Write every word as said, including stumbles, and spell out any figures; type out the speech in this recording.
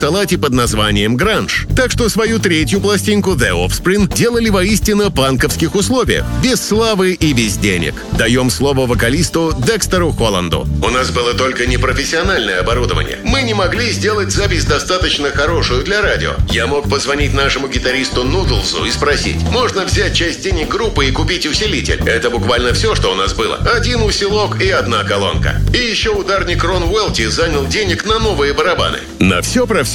талате под названием «Гранж». Так что свою третью пластинку The Offspring делали воистину панковских условиях, без славы и без денег. Даем слово вокалисту Декстеру Холланду. У нас было только непрофессиональное оборудование. Мы не могли сделать запись достаточно хорошую для радио. Я мог позвонить нашему гитаристу Нудлсу и спросить, можно взять часть денег группы и купить усилитель. Это буквально все, что у нас было. Один усилок и одна колонка. И еще ударник Рон Уэлти занял денег на новые барабаны. На все про все